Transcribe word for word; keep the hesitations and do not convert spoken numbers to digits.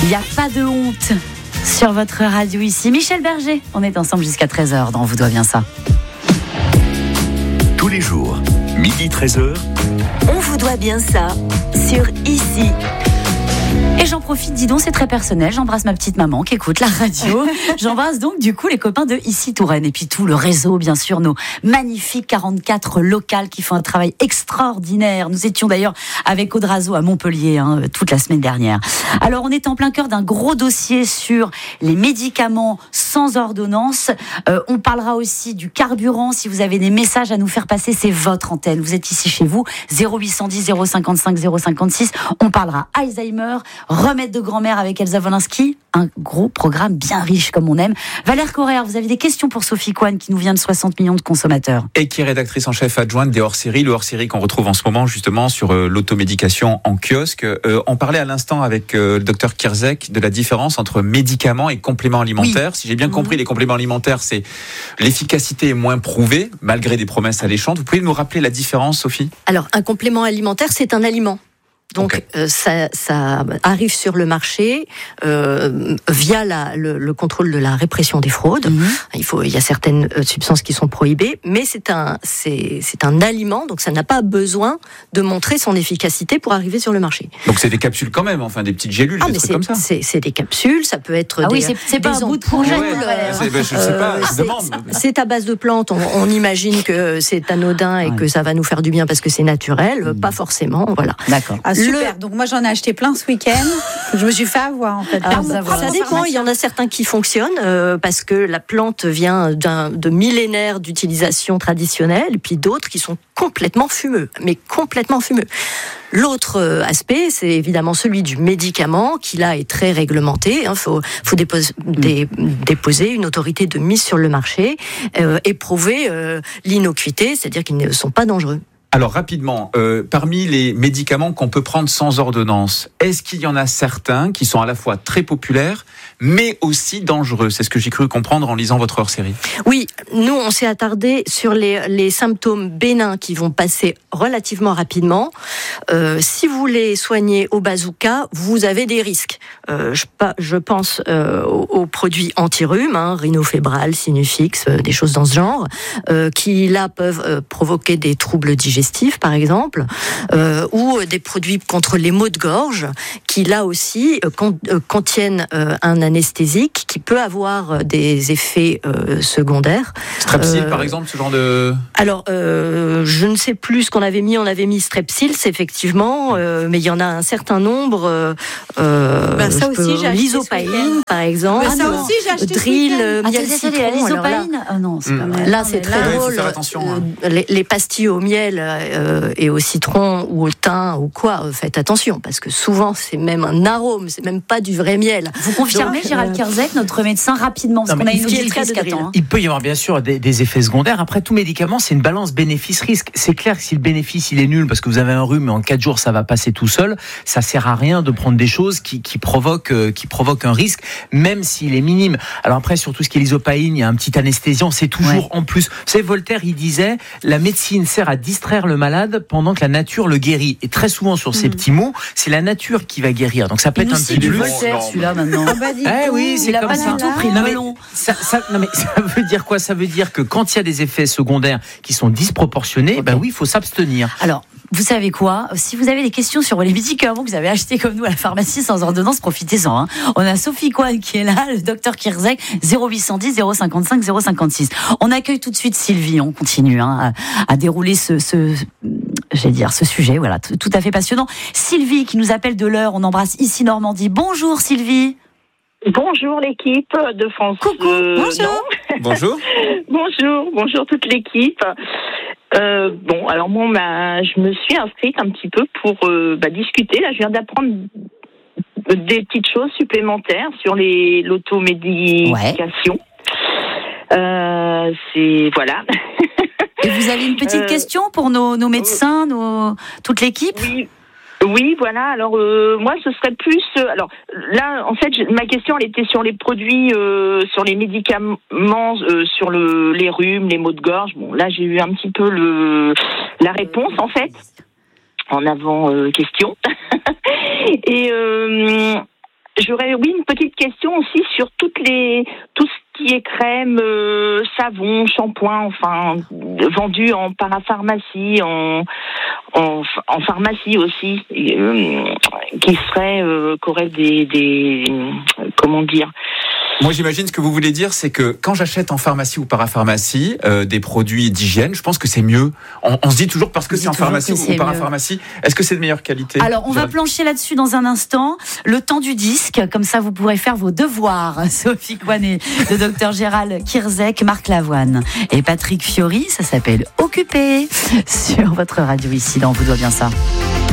Il n'y a pas de honte sur votre radio ici. Michel Berger, on est ensemble jusqu'à treize heures dans On vous doit bien ça. Tous les jours, midi treize heures. On vous doit bien ça sur Ici. Et j'en profite, dis donc, c'est très personnel. J'embrasse ma petite maman qui écoute la radio. J'embrasse donc du coup les copains de Ici Touraine et puis tout le réseau, bien sûr, nos magnifiques quarante-quatre locales qui font un travail extraordinaire. Nous étions d'ailleurs avec Audrazo à Montpellier hein, toute la semaine dernière. Alors on est en plein cœur d'un gros dossier sur les médicaments sans ordonnance. Euh, on parlera aussi du carburant. Si vous avez des messages à nous faire passer, c'est votre antenne. Vous êtes ici chez vous, zéro huit cent dix zéro cinquante-cinq zéro cinquante-six. On parlera Alzheimer, remède de grand-mère avec Elsa Wolinski, un gros programme bien riche comme on aime. Valère Correa, vous avez des questions pour Sophie Coine qui nous vient de soixante millions de consommateurs. Et qui est rédactrice en chef adjointe des hors-séries, le hors-série qu'on retrouve en ce moment justement sur euh, l'automédication en kiosque. Euh, on parlait à l'instant avec euh, le docteur Kirzek de la différence entre médicaments et compléments alimentaires. Oui. Si j'ai bien compris, mmh. les compléments alimentaires, c'est l'efficacité est moins prouvée, malgré des promesses alléchantes. Vous pouvez nous rappeler la différence, Sophie ? Alors, un complément alimentaire, c'est un aliment. Donc okay. euh, ça, ça arrive sur le marché euh, via la, le, le contrôle de la répression des fraudes. Mmh. Il faut, il y a certaines substances qui sont prohibées, mais c'est un, c'est, c'est un aliment, donc ça n'a pas besoin de montrer son efficacité pour arriver sur le marché. Donc c'est des capsules quand même, enfin des petites gélules, ah, des mais trucs c'est, comme ça. C'est, c'est des capsules, ça peut être ah des. Oui, c'est, c'est pas un bout de projet. Ouais, euh, c'est, ben, je sais pas, je c'est, demande. C'est à base de plantes. On, on imagine que c'est anodin et ouais. que ça va nous faire du bien parce que c'est naturel. Mmh. Pas forcément, voilà. D'accord. Ah, super. Le... Donc moi j'en ai acheté plein ce week-end. Je me suis fait avoir en fait. Ah, ça, ça dépend. Il y en a certains qui fonctionnent euh, parce que la plante vient d'un, de millénaires d'utilisation traditionnelle, et puis d'autres qui sont complètement fumeux, mais complètement fumeux. L'autre aspect, c'est évidemment celui du médicament, qui là est très réglementé. Il hein, faut, faut déposer, dé, déposer une autorité de mise sur le marché euh, et prouver euh, l'innocuité, c'est-à-dire qu'ils ne sont pas dangereux. Alors rapidement, euh, parmi les médicaments qu'on peut prendre sans ordonnance, est-ce qu'il y en a certains qui sont à la fois très populaires, mais aussi dangereux ? C'est ce que j'ai cru comprendre en lisant votre hors-série. Oui, nous on s'est attardé sur les, les symptômes bénins qui vont passer relativement rapidement. Euh, si vous les soignez au bazooka, vous avez des risques. Euh, je, je pense euh, aux, aux produits anti-rhume, hein, Rhinofébral, Sinufix, euh, des choses dans ce genre, euh, qui là peuvent euh, provoquer des troubles digestifs, par exemple, euh, ou des produits contre les maux de gorge, qui là aussi euh, con, euh, contiennent euh, un anesthésique qui peut avoir des effets euh, secondaires. Strepsil, euh, par exemple, ce genre de... Alors, euh, je ne sais plus ce qu'on avait mis. On avait mis Strepsils, effectivement, euh, mais il y en a un certain nombre. Euh, ben, ça aussi, peux, j'ai acheté l'isopaïne, par exemple. Ben, ça aussi, j'ai acheté Drill, miel citron. L'isopaïne ah non, c'est pas mal. Là, c'est très là, drôle. Faire attention, hein. euh, les, les pastilles au miel euh, et au citron ou au thym ou quoi, euh, faites attention, parce que souvent, c'est même un arôme, c'est même pas du vrai miel. Vous confirmez, Donc, Gérald euh... Kirzek, notre médecin, rapidement, parce non, qu'on a une auditrice qui attend. Il peut y avoir bien sûr des, des effets secondaires. Après, tout médicament, c'est une balance bénéfice-risque. C'est clair que si le bénéfice il est nul parce que vous avez un rhume et en quatre jours ça va passer tout seul, ça sert à rien de prendre des choses qui, qui provoquent euh, qui provoquent un risque, même s'il est minime. Alors après, sur tout ce qui est l'isopaïne, il y a un petit anesthésiant, c'est toujours ouais. en plus. Vous savez, Voltaire, il disait, la médecine sert à distraire le malade pendant que la nature le guérit. Et très souvent sur ces mmh. petits mots, c'est la nature qui va guérir. Donc ça peut il être un petit plus. Voltaire, celui-là maintenant. Ah bah, eh oui, c'est il comme a pas ça. du tout pris le melon. Ça, ça, non mais ça veut dire quoi ? Ça veut dire que quand il y a des effets secondaires qui sont disproportionnés, okay. ben oui, il faut s'abstenir. Alors, vous savez quoi ? Si vous avez des questions sur les médicaments que vous avez achetés comme nous à la pharmacie sans ordonnance, profitez-en. Hein. On a Sophie Coine qui est là, le docteur Kirzek, zéro huit cent dix zéro cinquante-cinq zéro cinquante-six. On accueille tout de suite Sylvie, on continue hein, à, à dérouler ce, ce, j'allais dire, ce sujet, voilà, tout, tout à fait passionnant. Sylvie qui nous appelle de l'heure, on embrasse ici Normandie. Bonjour Sylvie. Bonjour l'équipe de France. Coucou, euh, bonjour. Bonjour. bonjour, bonjour toute l'équipe. Euh, bon, alors moi, bah, je me suis inscrite un petit peu pour euh, bah, discuter. Là, je viens d'apprendre des petites choses supplémentaires sur les, l'automédication. Ouais. Euh, c'est voilà. Et vous avez une petite euh, question pour nos, nos médecins, nos, toute l'équipe ? Oui. Oui, voilà. Alors euh, moi, ce serait plus. Euh, alors là, en fait, ma question, elle était sur les produits, euh, sur les médicaments, euh, sur le, les rhumes, les maux de gorge. Bon, là, j'ai eu un petit peu le la réponse en fait en avant euh, question. Et euh, j'aurais, oui, une petite question aussi sur toutes les, tout ce qui est crème, euh, savon, shampoing, enfin, vendu en parapharmacie, en, en, en pharmacie aussi, euh, qui serait, euh, qui aurait des, des, comment dire. Moi, j'imagine ce que vous voulez dire, c'est que quand j'achète en pharmacie ou parapharmacie euh, des produits d'hygiène, je pense que c'est mieux. On, on se dit toujours parce que c'est en pharmacie ou parapharmacie, est-ce que c'est de meilleure qualité ? Alors, on va plancher là-dessus dans un instant. Le temps du disque, comme ça, vous pourrez faire vos devoirs. Sophie Coinet, le docteur Gérald Kierzek, Marc Lavoine et Patrick Fiori. Ça s'appelle Occupé sur votre radio ici dans Vous doit bien ça.